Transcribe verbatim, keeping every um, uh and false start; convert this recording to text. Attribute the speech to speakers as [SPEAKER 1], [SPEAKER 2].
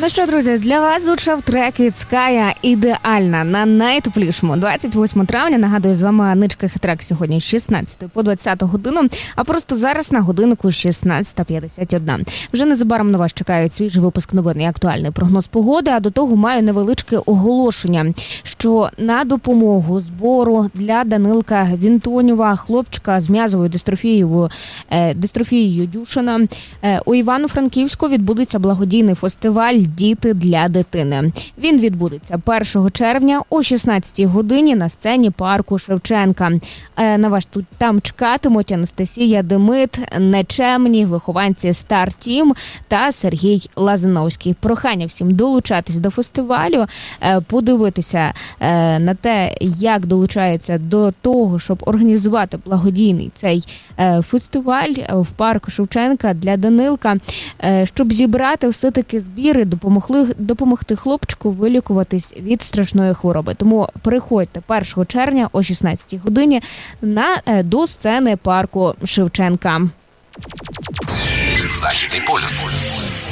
[SPEAKER 1] Ну що, друзі, для вас звучав трек від Ская «Ідеальна» на найтеплішому двадцять восьмого травня. Нагадую, з вами Аничка Хитрак сьогодні з шістнадцятої по двадцяту годину, а просто зараз на годиннику шістнадцята п'ятдесят одна. Вже незабаром на вас чекають свіжий випуск новин і актуальний прогноз погоди, а до того маю невеличке оголошення, що на допомогу збору для Данилка Вінтонєва, хлопчика з м'язовою дистрофією, е, дистрофією Дюшена, е, у Івано-Франківську відбудеться благодійний фестиваль «Діти для дитини». Він відбудеться першого червня о шістнадцятій годині на сцені парку Шевченка. Е, на вас тут там чекатимуть Анастасія Демит, Нечемні, вихованці Star Team та Сергій Лазановський. Прохання всім долучатись до фестивалю, е, подивитися е, на те, як долучаються до того, щоб організувати благодійний цей е, фестиваль в парку Шевченка для Данилка, е, щоб зібрати все-таки збіри, допомогли, допомогти хлопчику вилікуватись від страшної хвороби. Тому приходьте першого червня о шістнадцятій годині на, е, до сцени парку Шевченка.
[SPEAKER 2] Західний полюс.